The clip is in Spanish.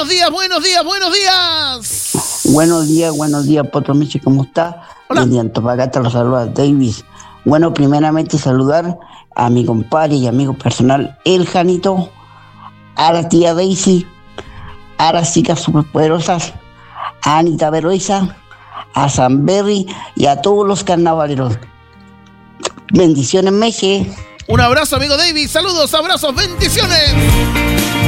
buenos días, buenos días, buenos días. Buenos días, Potro Michi, ¿cómo está? Hola. Desde Antofagasta los saluda Davis. Bueno, primeramente saludar a mi compadre y amigo personal, el Janito, a la tía Daisy, a las chicas superpoderosas, a Anita Veroiza, a San Berry y a todos los carnavaleros. Bendiciones, Meche. Un abrazo, amigo David. Saludos, abrazos, bendiciones.